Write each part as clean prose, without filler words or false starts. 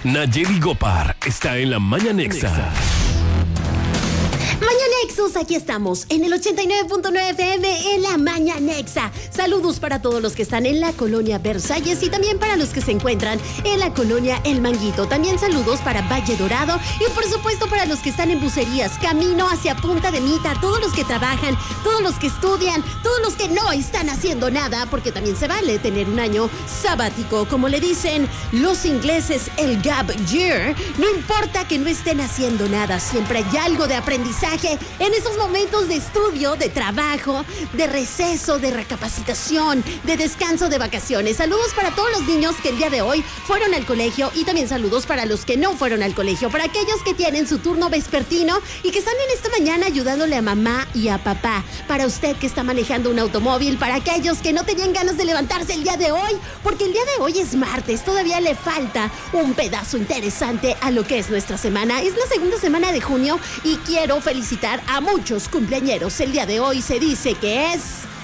Nayeli Gopar está en la Mañanexa. Mañanexos, aquí estamos en el 89.9 FM en la Mañanexa. Saludos para todos los que están en la colonia Versalles y también para los que se encuentran en la colonia El Manguito. También saludos para Valle Dorado y por supuesto para los que están en Bucerías, camino hacia Punta de Mita, todos los que trabajan, todos los que estudian, todos los que no están haciendo nada, porque también se vale tener un año sabático, como le dicen los ingleses, el gap year. No importa que no estén haciendo nada, siempre hay algo de aprendizaje en esos momentos de estudio, de trabajo, de receso, de recapacitación, de descanso, de vacaciones. Saludos para todos los niños que el día de hoy fueron al colegio y también saludos para los que no fueron al colegio, para aquellos que tienen su turno vespertino y que están en esta mañana ayudándole a mamá y a papá, para usted que está manejando un automóvil, para aquellos que no tenían ganas de levantarse el día de hoy, porque el día de hoy es martes, todavía le falta un pedazo interesante a lo que es nuestra semana. Es la segunda semana de junio y quiero felicitar a muchos cumpleañeros. El día de hoy se dice que es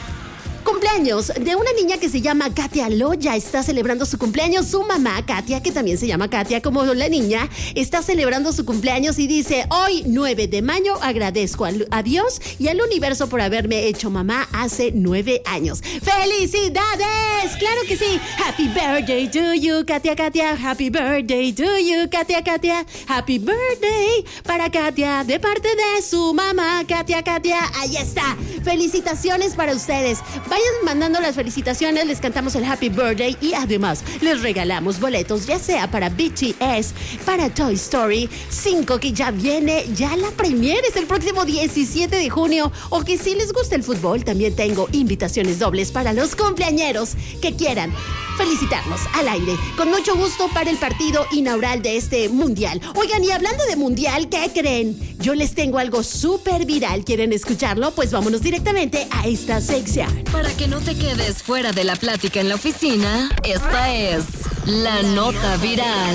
cumpleaños de una niña que se llama Katia Loya. Está celebrando su cumpleaños. Su mamá, Katia, que también se llama Katia como la niña, está celebrando su cumpleaños y dice: hoy 9 de mayo agradezco a Dios y al universo por haberme hecho mamá hace 9 años. ¡Felicidades! ¡Claro que sí! Happy birthday to you, Katia, Katia. Happy birthday to you, Katia, Katia. Happy birthday para Katia de parte de su mamá, Katia, Katia. Ahí está. Felicitaciones para ustedes. Vayan mandando las felicitaciones, les cantamos el Happy Birthday y además les regalamos boletos, ya sea para BTS, para Toy Story 5, que ya viene, ya la premiere es el próximo 17 de junio, o que si les gusta el fútbol, también tengo invitaciones dobles para los cumpleañeros que quieran felicitarnos al aire, con mucho gusto para el partido inaugural de este mundial. Oigan, y hablando de mundial, ¿qué creen? Yo les tengo algo súper viral. ¿Quieren escucharlo? Pues vámonos directamente a esta sección. Para que no te quedes fuera de la plática en la oficina, esta es la nota viral.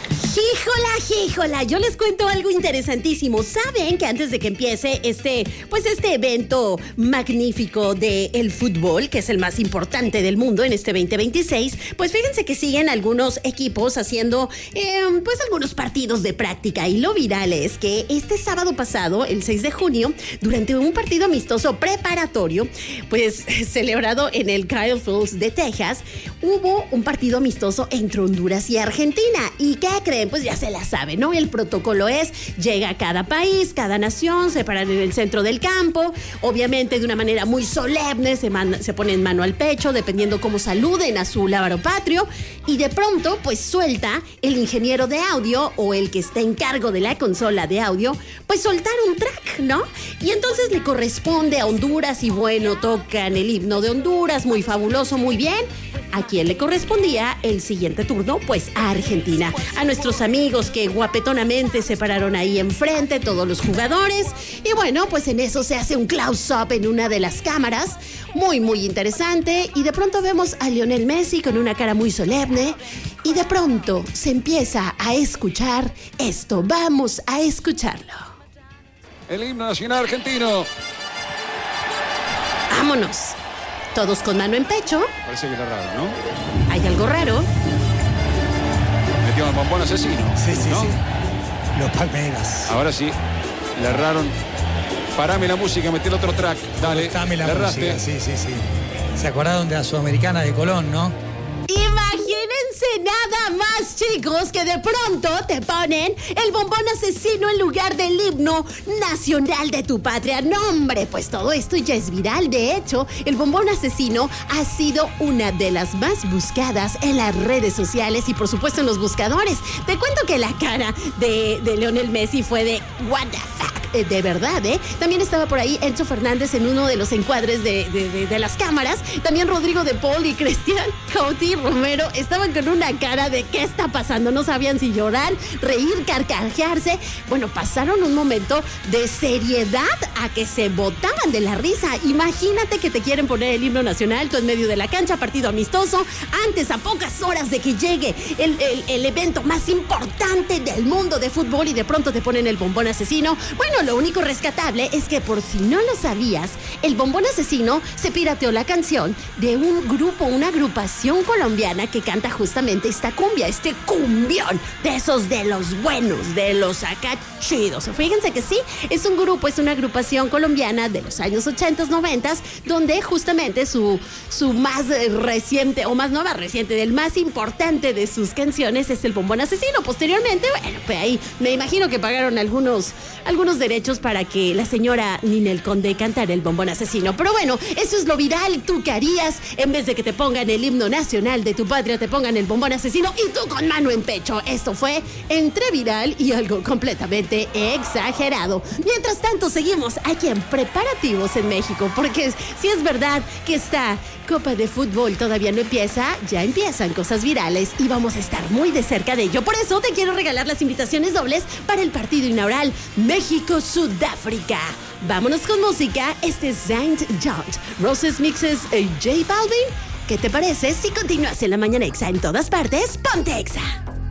¡Híjola! Yo les cuento algo interesantísimo. ¿Saben que antes de que empiece este evento magnífico del fútbol, que es el más importante del mundo en este 2026, pues fíjense que siguen algunos equipos haciendo algunos partidos de práctica? Y lo viral es que este sábado pasado, el 6 de junio, durante un partido amistoso preparatorio, pues celebrado en el Kyle Field de Texas, hubo un partido amistoso entre Honduras y Argentina. ¿Y qué creen? Pues ya se la sabe, ¿no? El protocolo es: llega a cada país, cada nación, se paran en el centro del campo, obviamente de una manera muy solemne, se ponen mano al pecho, dependiendo cómo saluden a su lábaro patrio, y de pronto, pues suelta el ingeniero de audio o el que está en cargo de la consola de audio, pues soltar un track, ¿no? Y entonces le corresponde a Honduras y bueno, tocan el himno de Honduras, muy fabuloso, muy bien. ¿A quién le correspondía el siguiente turno? Pues a Argentina. A nuestros amigos que guapetonamente se pararon ahí enfrente, todos los jugadores. Y bueno, pues en eso se hace un close-up en una de las cámaras. Muy, muy interesante. Y de pronto vemos a Lionel Messi con una cara muy solemne. Y de pronto se empieza a escuchar esto. Vamos a escucharlo. El himno nacional argentino. Vámonos. Todos con mano en pecho. Parece que era raro, ¿no? Hay algo raro. Metió el bombón asesino. Sí, ¿no? sí. Los Palmeras. Ahora sí, le erraron. Parame la música, metí el otro track. Dale, Dame la le erraste. música, sí. Se acordaron de la Sudamericana de Colón, ¿no? Imagínense nada más, chicos, que de pronto te ponen el bombón asesino en lugar del himno nacional de tu patria. No, hombre, pues todo esto ya es viral. De hecho, el bombón asesino ha sido una de las más buscadas en las redes sociales y por supuesto en los buscadores. Te cuento que la cara de Lionel Messi fue de what the fuck. De verdad, ¿eh? También estaba por ahí Enzo Fernández en uno de los encuadres de las cámaras. También Rodrigo de Paul y Cristian Couti Romero estaban con una cara de ¿qué está pasando? No sabían si llorar, reír, carcajearse. Bueno, pasaron un momento de seriedad a que se botaban de la risa. Imagínate que te quieren poner el himno nacional, tú en medio de la cancha, partido amistoso, antes, a pocas horas de que llegue el evento más importante del mundo de fútbol, y de pronto te ponen el bombón asesino. Bueno, bueno, lo único rescatable es que, por si no lo sabías, el Bombón Asesino se pirateó la canción de un grupo, una agrupación colombiana que canta justamente esta cumbia, este cumbión, de esos de los buenos, de los acá chidos. Fíjense que sí, es un grupo, es una agrupación colombiana de los años 80s, 90s, donde justamente su más reciente, o más no más reciente, del más importante de sus canciones es el Bombón Asesino. Posteriormente, bueno, pues ahí me imagino que pagaron algunos derechos para que la señora Ninel Conde cantara el Bombón Asesino. Pero bueno, eso es lo viral. ¿Tú qué harías? En vez de que te pongan el himno nacional de tu patria, te pongan el Bombón Asesino y tú con mano en pecho. Esto fue entre viral y algo completamente exagerado. Mientras tanto, seguimos aquí en preparativos en México, porque si es verdad que esta Copa de Fútbol todavía no empieza, ya empiezan cosas virales y vamos a estar muy de cerca de ello. Por eso te quiero regalar las invitaciones dobles para el partido inaugural México-Sudáfrica. Vámonos con música. Este es Saint John, Roses Mixes, J Balvin. ¿Qué te parece si continúas en la Mañana Exa en todas partes? ¡Ponte Exa!